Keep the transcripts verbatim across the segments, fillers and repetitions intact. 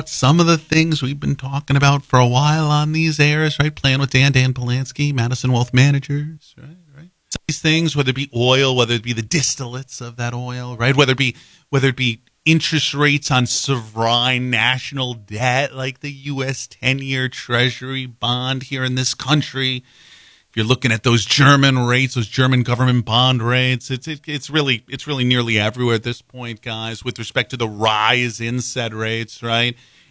about some of the things we've been talking about for a while on these airs, right? Playing with Dan, Dan Polanski, Madison Wealth Managers, right? Right. Some of these things, whether it be oil, whether it be the distillates of that oil, right? Whether it be whether it be interest rates on sovereign national debt, like the U S ten-year Treasury bond here in this country. If you're looking at those German rates, those German government bond rates, it's it, it's really it's really nearly everywhere at this point, guys, with respect to the rise in said rates, right?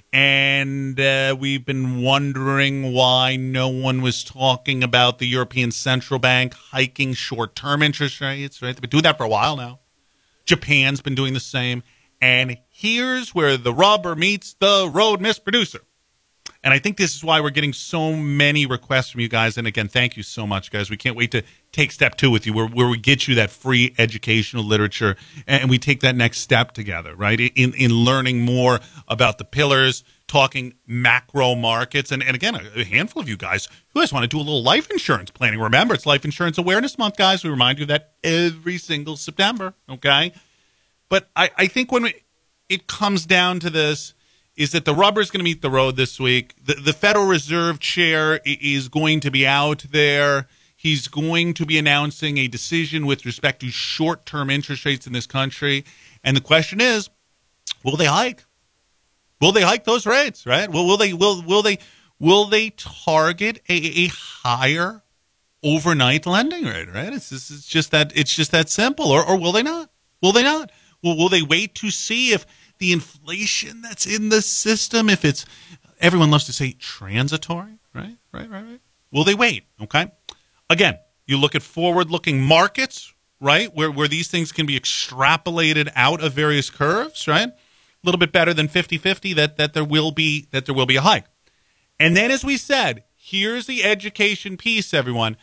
And uh, we've been wondering why no one was talking about the European Central Bank hiking short-term interest rates, right? They've been doing that for a while now. Japan's been doing the same. And here's where the rubber meets the road, Miss Producer. And I think this is why we're getting so many requests from you guys. And again, thank you so much, guys. We can't wait to take step two with you, where, where we get you that free educational literature and we take that next step together, right? In in learning more about the pillars, talking macro markets. And, and again, a handful of you guys who guys want to do a little life insurance planning. Remember, it's Life Insurance Awareness Month, guys. We remind you of that every single September, okay? But I, I think when we, it comes down to this, is that the rubber is going to meet the road this week. The, the Federal Reserve chair is going to be out there. He's going to be announcing a decision with respect to short-term interest rates in this country. And the question is, will they hike? Will they hike those rates, right? Will, will they will will they will they target a, a higher overnight lending rate, right? It's, it's just that it's just that simple. Or or will they not? Will they not? Will, will they wait to see if the inflation that's in the system, if it's, everyone loves to say transitory, right? Right, right, right. Will they wait? Okay. Again, you look at forward-looking markets, right, where, where these things can be extrapolated out of various curves, right? A little bit better than fifty-fifty that, that there will be that there will be a hike. And then, as we said, here's the education piece, everyone.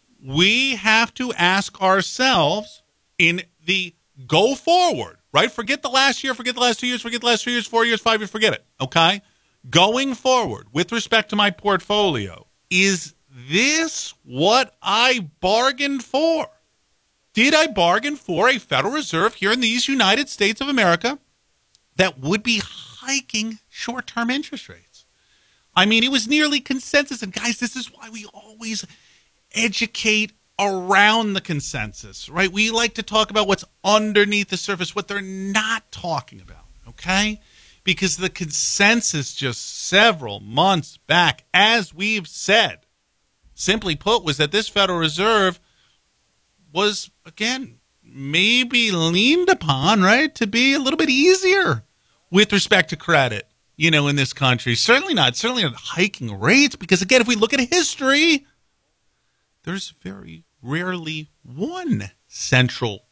We have to ask ourselves in the go forward, right? Forget the last year, forget the last two years, forget the last three years, four years, five years, forget it, okay? Going forward, with respect to my portfolio, is this what I bargained for? Did I bargain for a Federal Reserve here in these United States of America that would be hiking short-term interest rates? I mean, it was nearly consensus. And guys, this is why we always educate around the consensus, right? We like to talk about what's underneath the surface, what they're not talking about, okay? Because the consensus just several months back, as we've said, simply put, was that this Federal Reserve was, again, maybe leaned upon, right, to be a little bit easier with respect to credit, you know, in this country. Certainly not, certainly not hiking rates, because, again, if we look at history, there's very rarely one central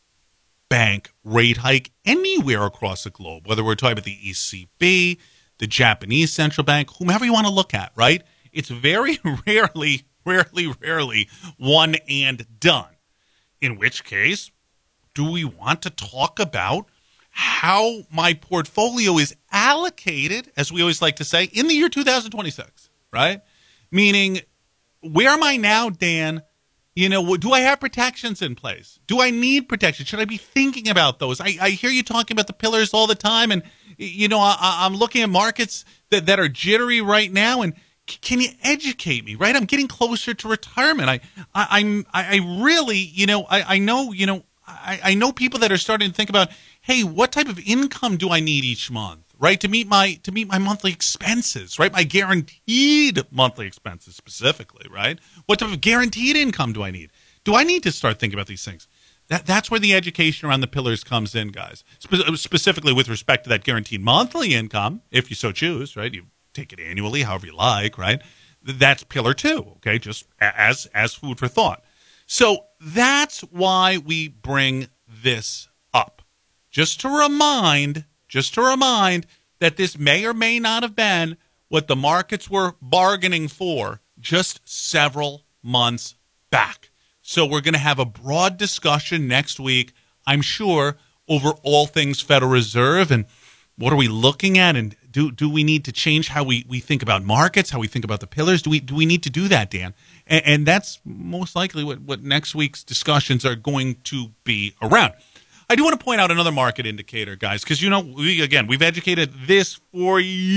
bank rate hike anywhere across the globe, whether we're talking about the E C B, the Japanese central bank, whomever you want to look at, right? It's very rarely, rarely, rarely one and done. In which case, do we want to talk about how my portfolio is allocated, as we always like to say, in the year two thousand twenty-six, right? Meaning, where am I now, Dan? You know, do I have protections in place? Do I need protection? Should I be thinking about those? I, I hear you talking about the pillars all the time, and, you know, I, I'm looking at markets that, that are jittery right now, and c- can you educate me, right? I'm getting closer to retirement. I, I, I'm, I, I really, you know, I, I know, you know, I, I know people that are starting to think about, hey, what type of income do I need each month? Right, to meet my to meet my monthly expenses, right? My guaranteed monthly expenses specifically, right? What type of guaranteed income do I need? Do I need to start thinking about these things? That that's where the education around the pillars comes in, guys. Spe- specifically with respect to that guaranteed monthly income, if you so choose, right? You take it annually, however you like, right? That's pillar two, okay? Just as as food for thought. So that's why we bring this up, just to remind. Just to remind that this may or may not have been what the markets were bargaining for just several months back. So we're going to have a broad discussion next week, I'm sure, over all things Federal Reserve and what are we looking at, and do do we need to change how we, we think about markets, how we think about the pillars? Do we do we need to do that, Dan? And, and that's most likely what, what next week's discussions are going to be around. I do want to point out another market indicator, guys, because, you know, we, again, we've educated this for years.